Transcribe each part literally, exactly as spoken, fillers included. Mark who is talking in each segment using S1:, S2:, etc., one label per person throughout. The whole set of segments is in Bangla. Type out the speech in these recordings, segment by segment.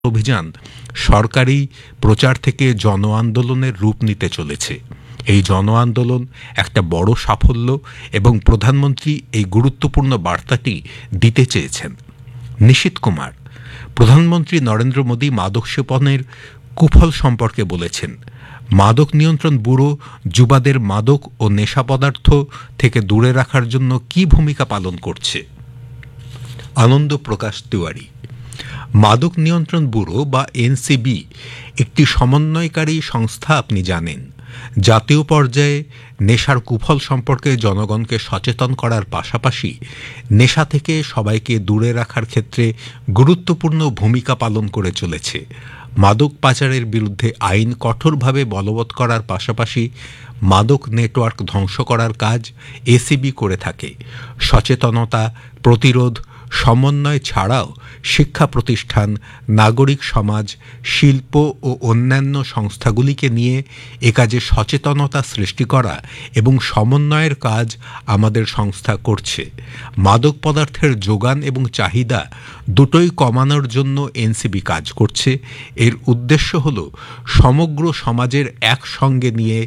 S1: অভিযান সরকারি প্রচার থেকে জন আন্দোলনের রূপ নিতে চলেছে। এই জন আন্দোলন একটা বড় সাফল্য এবং প্রধানমন্ত্রী এই গুরুত্বপূর্ণ বার্তাটি দিতে চেয়েছেন। নিশীথ কুমার, প্রধানমন্ত্রী নরেন্দ্র মোদী মাদক সেবনের কুফল সম্পর্কে বলেছেন। মাদক নিয়ন্ত্রণ ব্যুরো যুবাদের মাদক ও নেশা পদার্থ থেকে দূরে রাখার জন্য কী ভূমিকা পালন করছে? আনন্দ প্রকাশ তিওয়ারি, মাদক নিয়ন্ত্রণ ব্যুরো বা এনসিবি একটি সমন্বয়কারী সংস্থা, আপনি জানেন। জাতীয় পর্যায়ে নেশার কুফল সম্পর্কে জনগণকে সচেতন করার পাশাপাশি নেশা থেকে সবাইকে দূরে রাখার ক্ষেত্রে গুরুত্বপূর্ণ ভূমিকা পালন করে চলেছে। মাদক পাচারের বিরুদ্ধে আইন কঠোরভাবে বলবৎ করার পাশাপাশি মাদক নেটওয়ার্ক ধ্বংস করার কাজ এসিবি করে থাকে। সচেতনতা, প্রতিরোধ, সমন্বয় ছাড়াও শিক্ষা প্রতিষ্ঠান, নাগরিক সমাজ, শিল্প ও অন্যান্য সংস্থাগুলিকে নিয়ে এ কাজে সচেতনতা সৃষ্টি করা এবং সমন্বয়ের কাজ আমাদের সংস্থা করছে। মাদক পদার্থের যোগান এবং চাহিদা দুটোই কমানোর জন্য এনসিবি কাজ করছে। এর উদ্দেশ্য হল সমগ্র সমাজের একসঙ্গে নিয়ে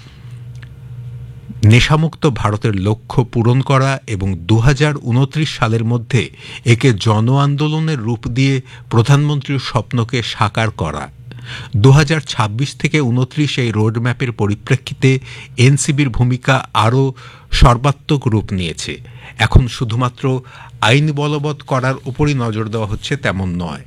S1: নেশামুক্ত ভারতের লক্ষ্য পূরণ করা এবং দু হাজার উনত্রিশ সালের মধ্যে একে জন আন্দোলনের রূপ দিয়ে প্রধানমন্ত্রীর স্বপ্নকে সাকার করা। দু হাজার ছাব্বিশ থেকে উনত্রিশ এই রোডম্যাপের পরিপ্রেক্ষিতে এনসিবির ভূমিকা আরও সর্বাত্মক রূপ নিয়েছে। এখন শুধুমাত্র আইন বলবৎ করার উপরই নজর দেওয়া হচ্ছে তেমন নয়।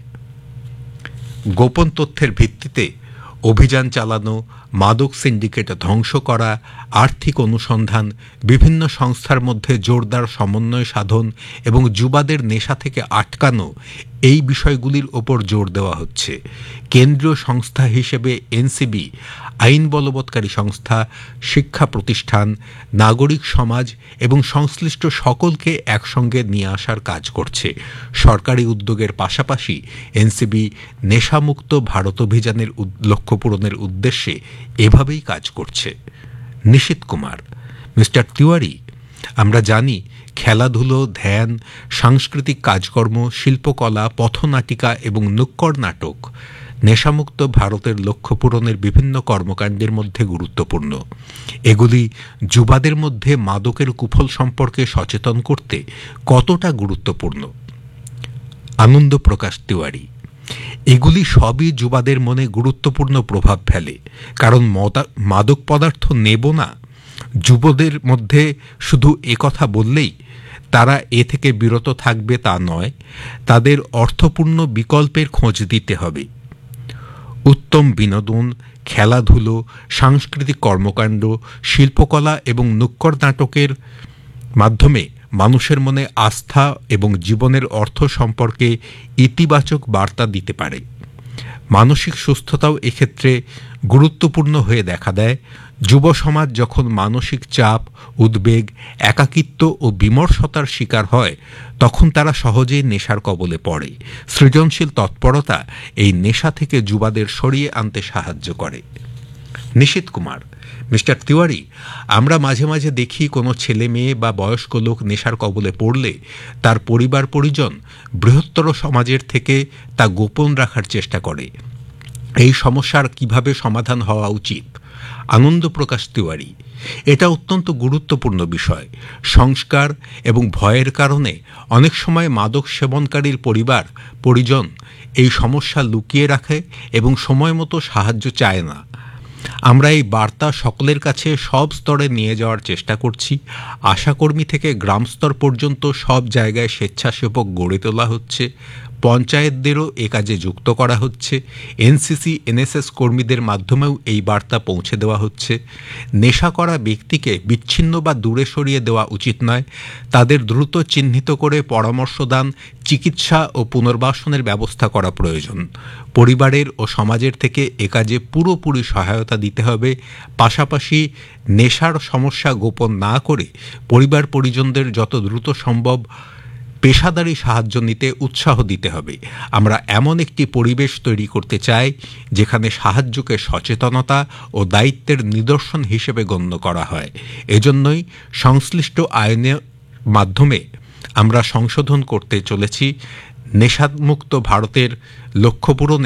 S1: গোপন তথ্যের ভিত্তিতে অভিযান চালানো, মাদক সিন্ডিকেট ধ্বংস করা, আর্থিক অনুসন্ধান, বিভিন্ন সংস্থার মধ্যে জোরদার সমন্বয় সাধন এবং যুবাদের নেশা থেকে আটকানো, এই বিষয়গুলির ওপর জোর দেওয়া হচ্ছে। কেন্দ্রীয় সংস্থা হিসেবে এনসিবি আইন বলবৎকারী সংস্থা, শিক্ষা প্রতিষ্ঠান, নাগরিক সমাজ এবং সংশ্লিষ্ট সকলকে একসঙ্গে নিয়ে আসার কাজ করছে। সরকারি উদ্যোগের পাশাপাশি এনসিবি নেশামুক্ত ভারত অভিযানের লক্ষ্য পূরণের উদ্দেশ্যে এভাবেই কাজ করছে। নিশীথ কুমার, মিস্টার তিওয়ারি, আমরা জানি খেলাধুলো, ধ্যান, সাংস্কৃতিক কাজকর্ম, শিল্পকলা, পথনাটিকা এবং নুক্কড় নাটক নেশামুক্ত ভারতের লক্ষ্য পূরণের বিভিন্ন কর্মকাণ্ডের মধ্যে গুরুত্বপূর্ণ। এগুলি যুবাদের মধ্যে মাদকের কুফল সম্পর্কে সচেতন করতে কতটা গুরুত্বপূর্ণ? আনন্দ প্রকাশ তিওয়ারি, এগুলি সবই যুবাদের মনে গুরুত্বপূর্ণ প্রভাব ফেলে। কারণ মাদক পদার্থ নেব না, যুবদের মধ্যে শুধু একথা বললেই তারা এ থেকে বিরত থাকবে তা নয়, তাদের অর্থপূর্ণ বিকল্পের খোঁজ দিতে হবে। উত্তম বিনোদন, খেলাধুলো, সাংস্কৃতিক কর্মকাণ্ড, শিল্পকলা এবং নুক্কড় নাটকের মাধ্যমে মানুষের মনে আস্থা এবং জীবনের অর্থ সম্পর্কে ইতিবাচক বার্তা দিতে পারে। মানসিক সুস্থতাও এক্ষেত্রে গুরুত্বপূর্ণ হয়ে দেখা দেয়। যুব সমাজ যখন মানসিক চাপ, উদ্বেগ, একাকিত্ব ও বিমর্ষতার শিকার হয় তখন তারা সহজেই নেশার কবলে পড়ে। সৃজনশীল তৎপরতা এই নেশা থেকে যুবাদের সরিয়ে আনতে সাহায্য করে। নিশীথ কুমার, মিস্টার তিওয়ারি, আমরা মাঝে মাঝে দেখি কোনো ছেলে মেয়ে বা বয়স্ক লোক নেশার কবলে পড়লে তার পরিবার পরিজন বৃহত্তর সমাজের থেকে তা গোপন রাখার চেষ্টা করে। এই সমস্যার কিভাবে সমাধান হওয়া উচিত? আনন্দ প্রকাশ তিওয়ারি, এটা অত্যন্ত গুরুত্বপূর্ণ বিষয়। সংস্কার এবং ভয়ের কারণে অনেক সময় মাদক সেবনকারীর পরিবার পরিজন এই সমস্যা লুকিয়ে রাখে এবং সময় মতো সাহায্য চায় না। আমরা এই বার্তা সকলের কাছে সব স্তরে নিয়ে যাওয়ার চেষ্টা করছি। আশাকর্মী থেকে গ্রাম স্তর পর্যন্ত সব জায়গায় স্বেচ্ছাসেবক গড়ে তোলা হচ্ছে। পঞ্চায়েতদেরও এ কাজে যুক্ত করা হচ্ছে। এনসিসি, এনএসএস কর্মীদের মাধ্যমেও এই বার্তা পৌঁছে দেওয়া হচ্ছে। নেশা করা ব্যক্তিকে বিচ্ছিন্ন বা দূরে সরিয়ে দেওয়া উচিত নয়। তাদের দ্রুত চিহ্নিত করে পরামর্শদান, চিকিৎসা ও পুনর্বাসনের ব্যবস্থা করা প্রয়োজন। পরিবারের ও সমাজের থেকে এ কাজে পুরোপুরি সহায়তা দিতে হবে। পাশাপাশি নেশার সমস্যা গোপন না করে পরিবার পরিজনদের যত দ্রুত সম্ভব পেশাদারি সাহায্য নিতে উৎসাহ দিতে হবে। আমরা এমন একটি পরিবেশ তৈরি করতে চাই যেখানে সাহায্যকে সচেতনতা ও দায়িত্বের নিদর্শন হিসেবে গণ্য করা হয়। এজন্যই সংশ্লিষ্ট আইনের মাধ্যমে আমরা সংশোধন করতে চলেছি নেশামুক্ত ভারতের লক্ষ্য পূরণে